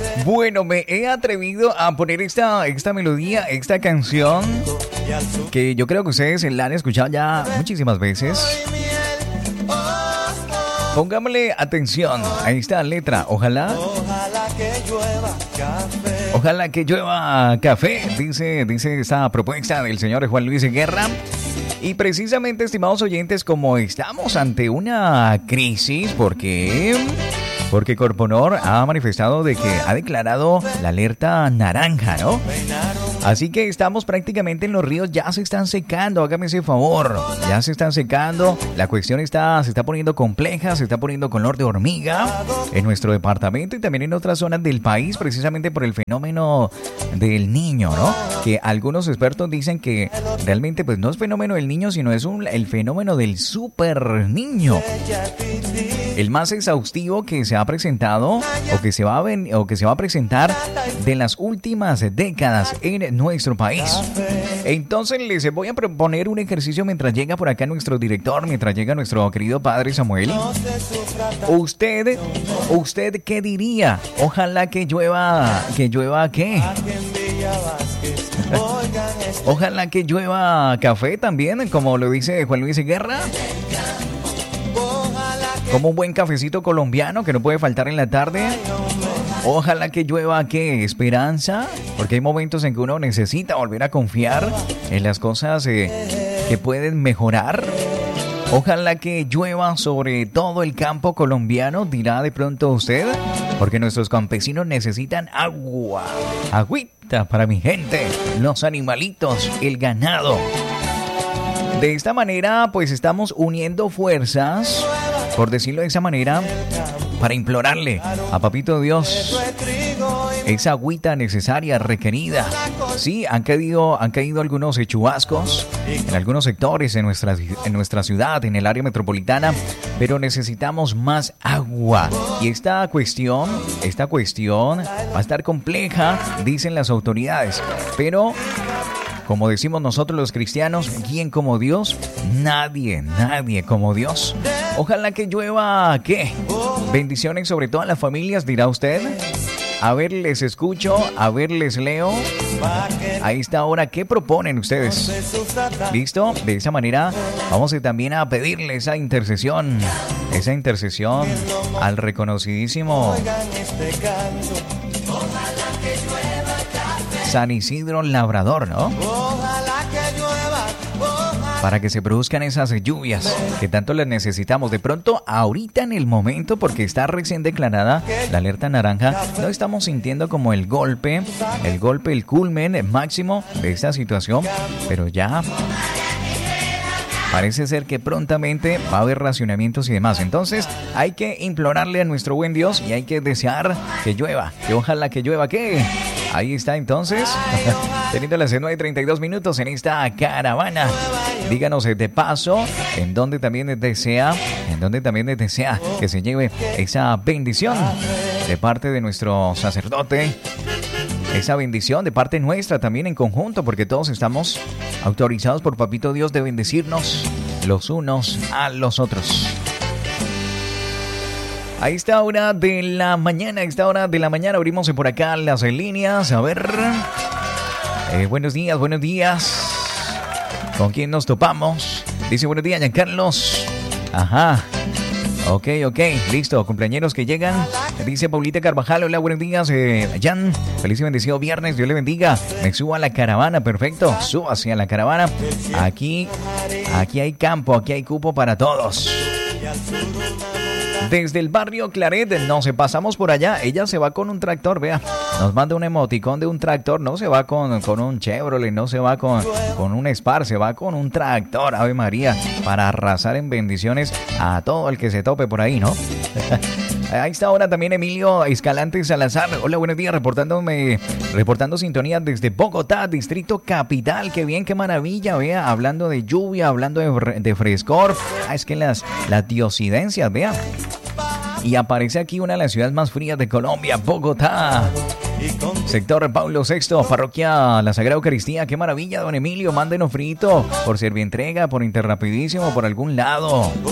Bueno, me he atrevido a poner esta melodía, esta canción, que yo creo que ustedes la han escuchado ya muchísimas veces. Pongámosle atención a esta letra. Ojalá que llueva café, dice esta propuesta del señor Juan Luis Guerra. Y precisamente, estimados oyentes, como estamos ante una crisis, porque Corponor ha manifestado de que ha declarado la alerta naranja, ¿no? Así que estamos prácticamente en los ríos, ya se están secando, hágame ese favor, ya se están secando, la cuestión se está poniendo compleja, se está poniendo color de hormiga en nuestro departamento y también en otras zonas del país, precisamente por el fenómeno del niño, ¿no? Que algunos expertos dicen que realmente pues no es fenómeno del niño, sino es el fenómeno del super niño. El más exhaustivo que se ha presentado o que se va a presentar de las últimas décadas en nuestro país. Entonces les voy a proponer un ejercicio mientras llega por acá nuestro director, mientras llega nuestro querido padre Samuel. ¿Usted qué diría? Ojalá que llueva ¿qué? Ojalá que llueva café también, como lo dice Juan Luis Guerra. Como un buen cafecito colombiano que no puede faltar en la tarde. Ojalá que llueva, ¿qué? Esperanza, porque hay momentos en que uno necesita volver a confiar en las cosas que pueden mejorar. Ojalá que llueva sobre todo el campo colombiano, dirá de pronto usted, porque nuestros campesinos necesitan agua, agüita para mi gente, los animalitos, el ganado. De esta manera, pues estamos uniendo fuerzas, por decirlo de esa manera, para implorarle a Papito Dios esa agüita necesaria, requerida. Sí, han caído algunos chubascos en algunos sectores en nuestra ciudad, en el área metropolitana, pero necesitamos más agua. Y esta cuestión va a estar compleja, dicen las autoridades, pero como decimos nosotros los cristianos, ¿quién como Dios? Nadie como Dios. Ojalá que llueva, ¿qué? Bendiciones sobre todas las familias, dirá usted. A ver, les escucho, a ver, les leo. Ahí está ahora, ¿qué proponen ustedes? ¿Listo? De esa manera vamos también a pedirle esa intercesión al reconocidísimo San Isidro Labrador, ¿no? Para que se produzcan esas lluvias que tanto las necesitamos. De pronto, ahorita en el momento, porque está recién declarada la alerta naranja, no estamos sintiendo como el golpe, el culmen máximo de esta situación, pero ya parece ser que prontamente va a haber racionamientos y demás. Entonces, hay que implorarle a nuestro buen Dios y hay que desear que llueva, que ojalá que llueva, ¿qué? Ahí está entonces, teniendo las 9:32 en esta caravana. Díganos de paso en donde también desea que se lleve esa bendición de parte de nuestro sacerdote. Esa bendición de parte nuestra también en conjunto, porque todos estamos autorizados por Papito Dios de bendecirnos los unos a los otros. A esta hora de la mañana, abrimos por acá las líneas. A ver. Buenos días. ¿Con quién nos topamos? Dice buenos días, Giancarlos. Ajá. Ok, listo. Cumpleañeros que llegan. Dice Paulita Carvajal, hola, buenos días, Jan. Feliz y bendecido viernes, Dios le bendiga. Me subo a la caravana, perfecto. Súbase a la caravana. Aquí hay campo, aquí hay cupo para todos. Desde el barrio Claret, nos pasamos por allá. Ella se va con un tractor, vea. Nos manda un emoticón de un tractor. No se va con un Chevrolet, no se va con un Spar, se va con un tractor, Ave María, para arrasar en bendiciones a todo el que se tope por ahí, ¿no? Ahí está ahora también Emilio Escalante Salazar. Hola, buenos días, reportando sintonía desde Bogotá, Distrito Capital. Qué bien, qué maravilla, vea, hablando de lluvia, hablando de frescor. Es que las diosidencias, vea. Y aparece aquí una de las ciudades más frías de Colombia, Bogotá. Sector Pablo VI, parroquia La Sagrada Eucaristía. Qué maravilla, don Emilio. Mándenos frito por Servientrega, por Interrapidísimo, por algún lado.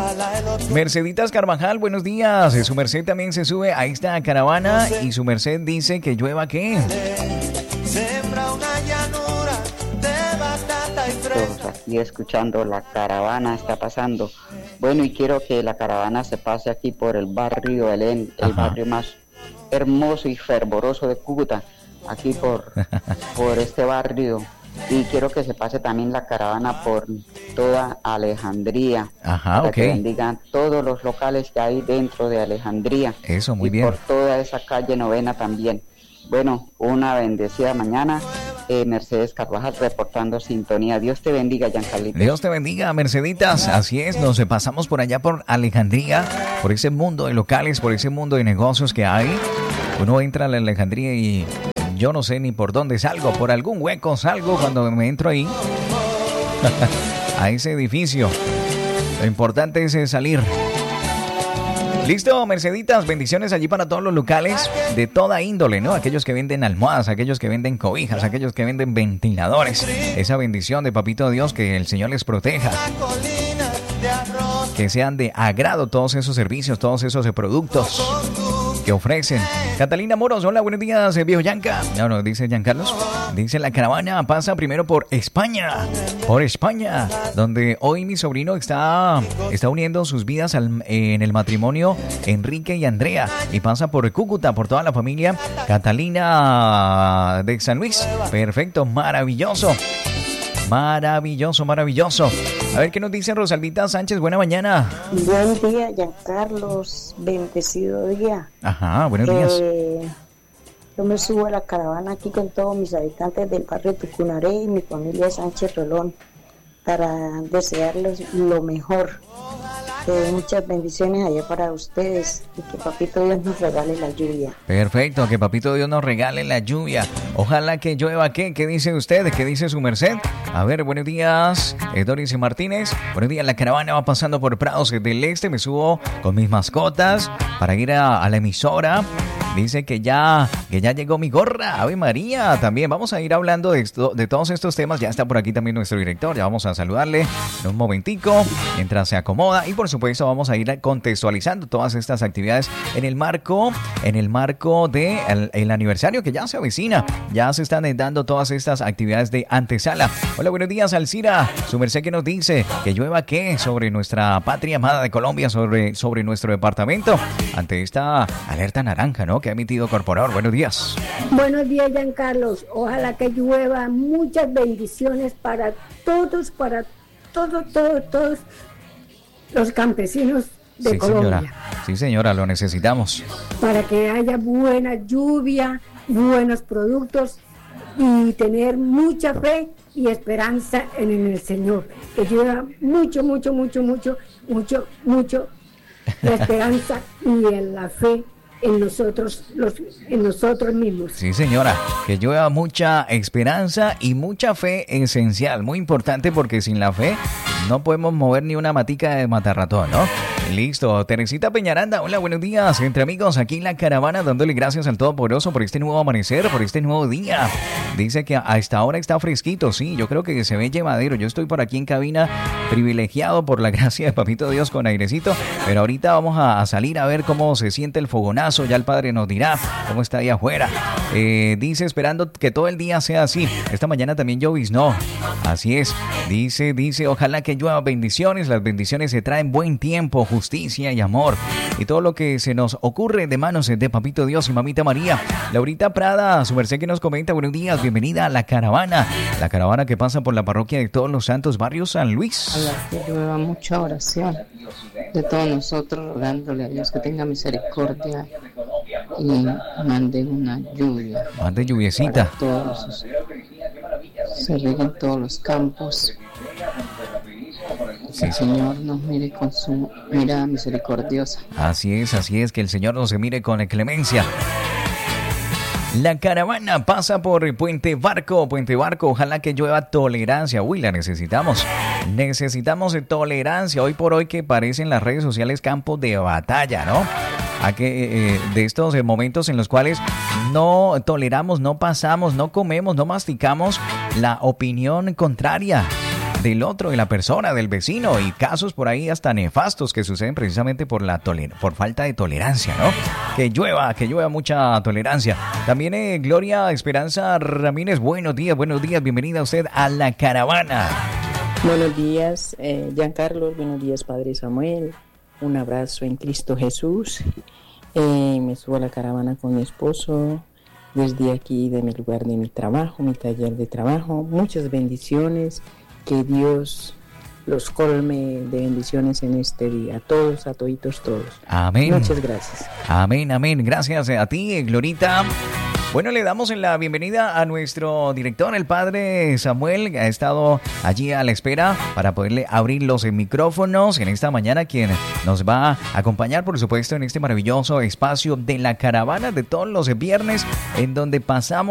Merceditas Carvajal, buenos días. Su merced también se sube a esta caravana y su merced dice que llueva ¿qué? Sembra una llanura de batata y fresa. Todos aquí escuchando la caravana está pasando. Bueno, y quiero que la caravana se pase aquí por el barrio Belén, el barrio más hermoso y fervoroso de Cúcuta, aquí por este barrio. Y quiero que se pase también la caravana por toda Alejandría. Ajá, para ok. que bendigan todos los locales que hay dentro de Alejandría. Eso, muy y bien. por toda esa calle Novena también. Bueno, una bendecida mañana. Mercedes Carvajal reportando sintonía. Dios te bendiga, Giancarlito. Dios te bendiga, Merceditas. Así es, nos pasamos por allá por Alejandría, por ese mundo de locales, por ese mundo de negocios que hay. Uno entra a la Alejandría y yo no sé ni por dónde salgo, por algún hueco salgo cuando me entro ahí a ese edificio. Lo importante es salir. Listo, Merceditas, bendiciones allí para todos los locales de toda índole, ¿no? Aquellos que venden almohadas, aquellos que venden cobijas, aquellos que venden ventiladores. Esa bendición de Papito Dios, que el Señor les proteja. Que sean de agrado todos esos servicios, todos esos productos que ofrecen. Catalina Moros, hola, buenos días, viejo Yanca. No, dice Giancarlos. Dice, la caravana pasa primero por España, donde hoy mi sobrino está uniendo sus vidas en el matrimonio Enrique y Andrea, y pasa por Cúcuta, por toda la familia Catalina de San Luis. Perfecto, maravilloso. Maravilloso. A ver qué nos dice Rosalvita Sánchez. Buena mañana. Buen día, Giancarlos. Bendecido día. Ajá, buenos días. Yo me subo a la caravana aquí con todos mis habitantes del barrio Tucunaré y mi familia Sánchez Rolón para desearles lo mejor. Muchas bendiciones allá para ustedes y que Papito Dios nos regale la lluvia. Perfecto, que Papito Dios nos regale la lluvia. Ojalá que llueva. ¿Qué dice usted? ¿Qué dice su merced? A ver, buenos días, Doris y Martínez. Buenos días, la caravana va pasando por Prados del Este. Me subo con mis mascotas para ir a la emisora. Dice que ya llegó mi gorra. Ave María, también vamos a ir hablando de todos estos temas. Ya está por aquí también nuestro director. Ya vamos a saludarle en un momentico mientras se acomoda. Y por supuesto vamos a ir contextualizando todas estas actividades en el marco de el aniversario que ya se avecina. Ya se están dando todas estas actividades de antesala. Hola, buenos días, Alcira. Su merced, que nos dice que llueva ¿qué? Sobre nuestra patria amada de Colombia, sobre nuestro departamento, ante esta alerta naranja, ¿no?, que ha emitido Corporador. Buenos días. Buenos días, Giancarlos. Ojalá que llueva. Muchas bendiciones para todos los campesinos de Colombia. Sí, señora, lo necesitamos. Para que haya buena lluvia, buenos productos y tener mucha fe y esperanza en el Señor. Que llueva mucho la esperanza y en la fe en nosotros mismos. Sí, señora, que llueva mucha esperanza y mucha fe esencial, muy importante, porque sin la fe no podemos mover ni una matica de matarratón, ¿no? Listo, Teresita Peñaranda, hola, buenos días, entre amigos, aquí en la caravana, dándole gracias al Todopoderoso por este nuevo amanecer, por este nuevo día. Dice que a esta hora está fresquito, sí, yo creo que se ve llevadero. Yo estoy por aquí en cabina, privilegiado por la gracia de Papito Dios con airecito, pero ahorita vamos a salir a ver cómo se siente el fogonazo. Ya el padre nos dirá cómo está ahí afuera. Dice, esperando que todo el día sea así. Esta mañana también lloviznó. Así es. Dice, ojalá que llueva bendiciones. Las bendiciones se traen buen tiempo, justicia y amor. Y todo lo que se nos ocurre de manos de Papito Dios y Mamita María. Laurita Prada, su merced, que nos comenta, buenos días, bienvenida a la caravana. La caravana que pasa por la parroquia de Todos los Santos, barrio San Luis. Ojalá que llueva mucha oración de todos nosotros, rogándole a Dios que tenga misericordia y mande una lluvia. Mande lluviecita. Para todos, se rieguen todos los campos. Sí. El Señor nos mire con su mirada misericordiosa. Así es, que el Señor nos mire con clemencia. La caravana pasa por Puente Barco, ojalá que llueva tolerancia. Uy, la necesitamos tolerancia. Hoy por hoy, que parecen las redes sociales campos de batalla, ¿no? De estos momentos en los cuales no toleramos, no pasamos, no comemos, no masticamos la opinión contraria. del otro, de la persona, del vecino, y casos por ahí hasta nefastos que suceden precisamente por por falta de tolerancia, ¿no? Que llueva mucha tolerancia. También Gloria Esperanza Ramírez, buenos días, bienvenida usted a La Caravana. Buenos días, Giancarlo, buenos días, Padre Samuel, un abrazo en Cristo Jesús. Me subo a la caravana con mi esposo desde aquí, de mi lugar de mi trabajo, mi taller de trabajo. Muchas bendiciones, que Dios los colme de bendiciones en este día, a toditos todos. Amén. Muchas gracias. Amén. Gracias a ti, Glorita. Bueno, le damos la bienvenida a nuestro director, el Padre Samuel, que ha estado allí a la espera para poderle abrir los micrófonos en esta mañana, quien nos va a acompañar, por supuesto, en este maravilloso espacio de La Caravana de todos los viernes, en donde pasamos